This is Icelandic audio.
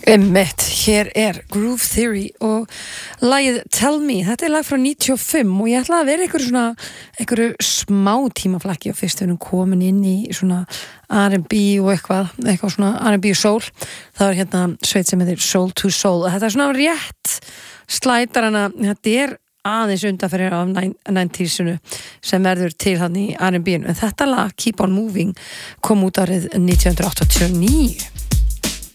Einmitt, hér Groove Theory og lagið Tell Me, þetta lag frá 95 og ég ætla að vera einhverju smá tímaflakki og fyrst við erum komin inn í svona R&B og eitthvað svona R&B og soul, það hérna sveit sem heitir Soul to Soul og þetta svona rétt slætar hana, þetta aðeins undanferðir af 90s-unu sem verður til hann í R&B-inu en þetta lag Keep on Moving kom út árið 1989